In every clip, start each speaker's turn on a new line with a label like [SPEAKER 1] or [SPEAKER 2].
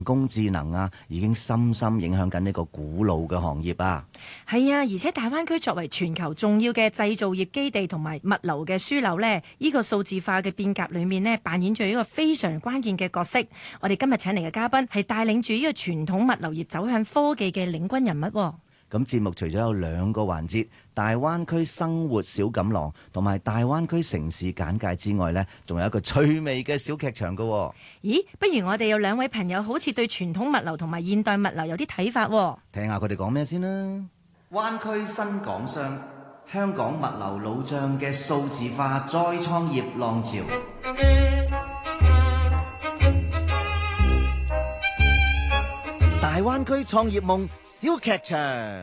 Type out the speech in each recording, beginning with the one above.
[SPEAKER 1] 工智能啊，已經深深影響緊呢個古老嘅行業啊。
[SPEAKER 2] 係啊，而且大灣區作為全球重要嘅製造業基地同埋物流嘅樞紐呢，呢個數字化嘅變革裏面呢，扮演咗一個非常關鍵嘅角色。我哋今日請嚟嘅嘉賓係帶領住呢個傳統物流業走向科技嘅領軍人物。
[SPEAKER 1] 咁節目除咗有2個環節，大灣區生活小錦囊同埋大灣區城市簡介之外呢，仲有一個趣味嘅小劇場㗎。
[SPEAKER 2] 咦，不如我哋有2位朋友好似對傳統物流同埋現代物流有啲睇法。
[SPEAKER 1] 聽下佢哋講咩先啦。灣區新港商，香港物流老將嘅數字化再創業浪潮。大灣區創業夢小劇場。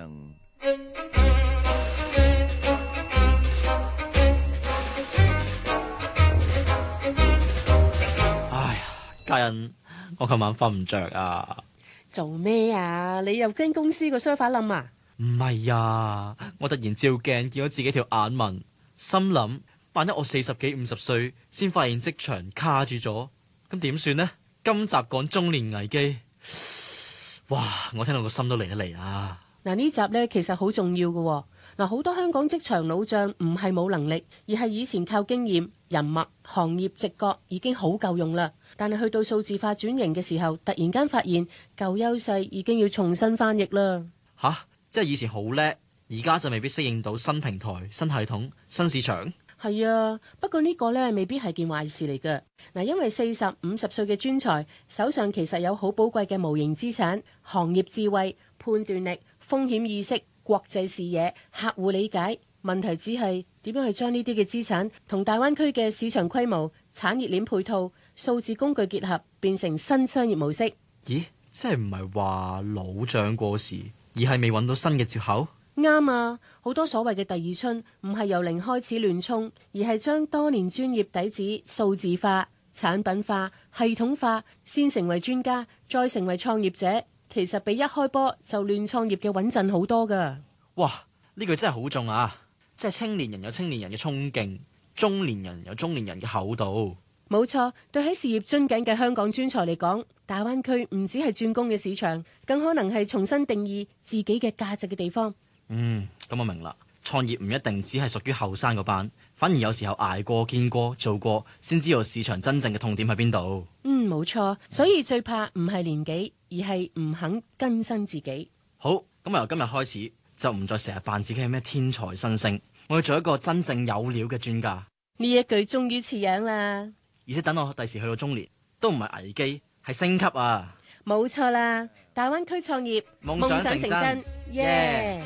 [SPEAKER 3] 唉呀，家人，我琴晚瞓唔着啊！
[SPEAKER 4] 做咩啊？你又跟公司個梳化冧啊？
[SPEAKER 3] 唔係啊，我突然照鏡見到自己條眼紋，心諗萬一我40幾50歲先發現職場卡住咗，咁點算呢？今集講中年危機。哇！我聽到個心都嚟一嚟啊！
[SPEAKER 4] 嗱，呢集呢其實好重要嘅。嗱，好多香港職場老將唔係冇能力，而係以前靠經驗、人脈、行業直覺已經好夠用啦。但係去到數字化轉型嘅時候，突然間發現舊優勢已經要重新翻譯啦。
[SPEAKER 3] 吓，即係以前好叻，而家就未必適應到新平台、新系統、新市場。
[SPEAKER 4] 係啊，不過呢個呢未必係件壞事嚟嘅。嗱，因為40、50歲嘅專才手上其實有好寶貴嘅無形資產、行業智慧、判斷力、風險意識、國際視野、客戶理解。問題只係點樣去將呢啲嘅資產同大灣區嘅市場規模、產業鏈配套、數字工具結合，變成新商業模式。
[SPEAKER 3] 咦，即係唔係話老將過時，而係未揾到新嘅接口？
[SPEAKER 4] 啱啊！好多所謂嘅第二春，唔係由零開始亂衝，而係將多年專業底子數字化、產品化、系統化，先成為專家，再成為創業者。其實比一開波就亂創業嘅穩陣好多噶。
[SPEAKER 3] 哇！呢句真係好重啊！即係青年人有青年人嘅衝勁，中年人有中年人嘅厚道。
[SPEAKER 4] 冇錯，對喺事業樽頸嘅香港專才嚟講，大灣區唔止係轉工嘅市場，更可能係重新定義自己嘅價值嘅地方。
[SPEAKER 3] 咁我明啦。創業唔一定只係屬於後生嗰班，反而有時候捱過、見過、做過，先知道市場真正嘅痛點喺邊度。
[SPEAKER 4] 冇錯。所以最怕唔係年紀，而係唔肯更新自己。
[SPEAKER 3] 好，咁由今日開始就唔再成日扮自己係咩天才新星，我要做一個真正有料嘅專家。
[SPEAKER 4] 呢一句終於似樣啦。
[SPEAKER 3] 而且等我第時去到中年，都唔係危機，係升級啊！
[SPEAKER 4] 冇錯啦，大灣區創業，
[SPEAKER 3] 夢想成真，
[SPEAKER 4] 耶！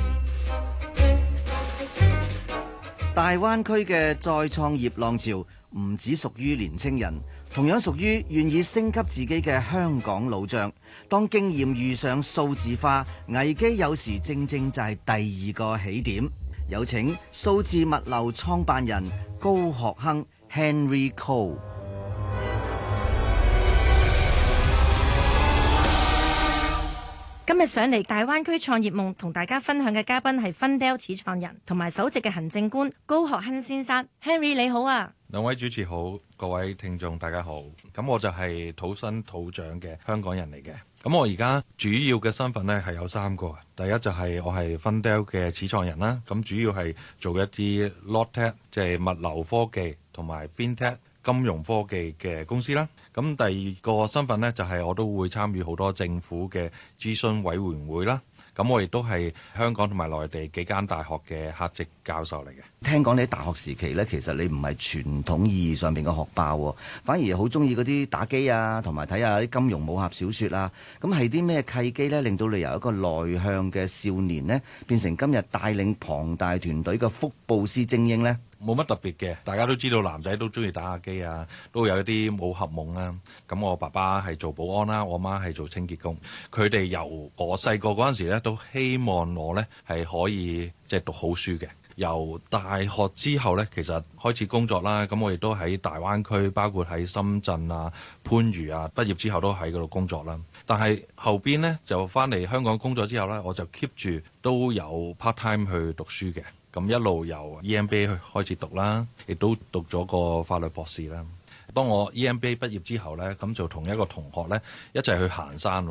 [SPEAKER 1] 大灣區嘅再創業浪潮唔只屬於年青人，同樣屬於願意升級自己嘅香港老將。當經驗遇上數字化，危機有時正正就係第2個起點。有請數字物流創辦人高學亨 Henry Cole。
[SPEAKER 2] 今日上嚟大灣區創業夢同大家分享嘅嘉賓係 Fundel 始創人同埋首席嘅行政官高學亨先生。 Henry 你好啊。
[SPEAKER 5] 兩位主持好，各位聽眾大家好。咁我就係土生土長嘅香港人嚟嘅。咁我而家主要嘅身份呢係有3個。第一就係我係 Fundel 嘅始創人啦。咁主要係做一啲 LogTech 即係物流科技同埋 FinTech 金融科技嘅公司啦。咁第2個身份呢，就係我都會參與好多政府嘅諮詢委員會啦。咁我亦都係香港同埋內地幾間大學嘅客席教授嚟嘅。
[SPEAKER 1] 聽講你喺大學時期呢，其實你唔係傳統意義上面嘅學霸喎，反而好中意嗰啲打機啊，同埋睇下啲金庸武俠小說啊。咁係啲咩契機呢，令到你由一個內向嘅少年呢，變成今日帶領龐大團隊嘅福布斯精英呢？
[SPEAKER 5] 冇乜特別嘅，大家都知道男仔都中意打下機啊，都有一啲武俠夢啦。咁我爸爸係做保安啦，我媽係做清潔工。佢哋由我細個嗰陣時咧，都希望我呢係可以即係讀好書嘅。由大學之後呢，其實開始工作啦。咁我亦都喺大灣區，包括喺深圳啊、番禺啊，畢業之後都喺嗰度工作啦。但係後邊呢，就翻嚟香港工作之後呢，我就 keep 住都有 part time 去讀書嘅。咁一路由 EMBA 去開始讀啦，亦都讀咗個法律博士啦。 當我 EMBA 畢業之後呢，咁就同一個同學呢一齊去行山。